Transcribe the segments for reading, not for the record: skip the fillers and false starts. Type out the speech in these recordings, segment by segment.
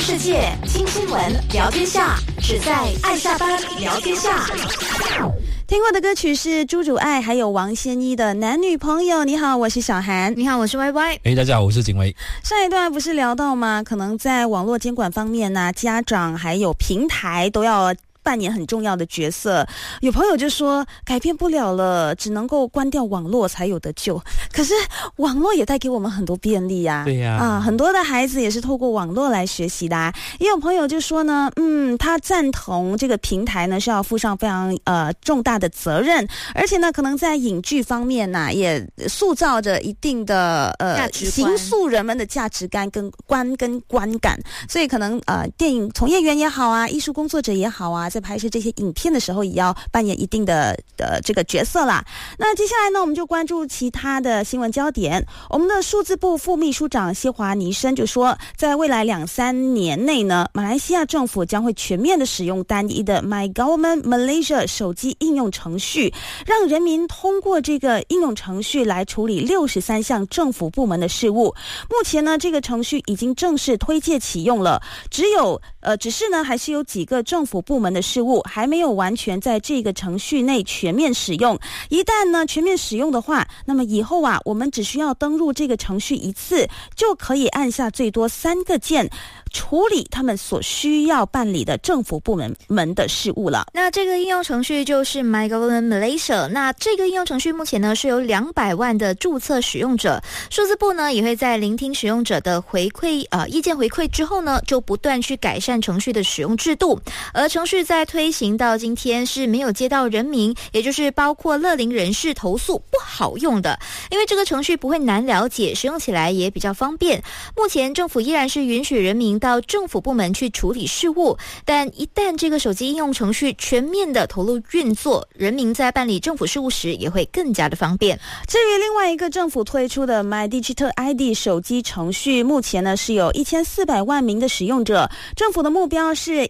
世界，听新闻，聊天下，只在爱下班聊天下。 听过的歌曲是朱主爱还有王仙一的男女朋友。你好，我是小韩。 你好，我是 YY。 大家好，我是景威。 上一段不是聊到吗？可能在网络监管方面啊，家长还有平台都要扮演很重要的角色。有朋友就说改变不了了，只能够关掉网络才有得救。可是网络也带给我们很多便利啊。 对呀， 很多的孩子也是透过网络来学习的啊。也有朋友就说呢，他赞同这个平台呢是要负上非常重大的责任，而且呢可能在影剧方面呢也塑造着一定的形塑人们的价值观跟观感。所以可能电影从业员也好啊，艺术工作者也好啊，在拍摄这些影片的时候也要扮演一定的这个角色啦。那接下来呢，我们就关注其他的新闻焦点。我们的数字部副秘书长谢华尼生就说，在未来2-3年内呢，马来西亚政府将会全面的使用单一的 My Government Malaysia 手机应用程序，让人民通过这个应用程序来处理63项政府部门的事务。目前呢，这个程序已经正式推介启用了，只是呢，还是有几个政府部门的事务还没有完全在这个程序内全面使用。一旦呢全面使用的话，那么以后啊，我们只需要登入这个程序一次，就可以按下最多3个键，处理他们所需要办理的政府部门的事务了。 那这个应用程序就是 My Government Malaysia。那这个应用程序目前呢是有200万的注册使用者。数字部呢也会在聆听使用者的意见回馈之后呢，就不断去改善程序的使用制度。而程序在推行到今天是没有接到人民，也就是包括乐龄人士投诉不好用的，因为这个程序不会难了解，使用起来也比较方便。目前政府依然是允许人民到政府部门去处理事务，但一旦这个手机应用程序全面的投入运作，人民在办理政府事务时也会更加的方便。 至于另外一个政府推出的 My Digital ID 手机程序，目前呢是有1400万名的使用者，政府的目标是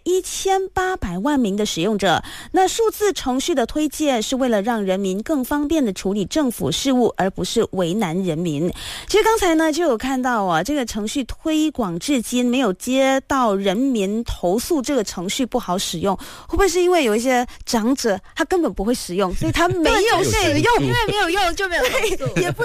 1800万名的使用者。那数字程序的推介是为了让人民更方便的处理政府事务，而不是为难人民。其实刚才呢就有看到这个程序推广至今没有接到人民投诉，这个程序不好使用，会不会是因为有一些长者他根本不会使用，所以他没有使用， 因为没有用就没有投诉， 也不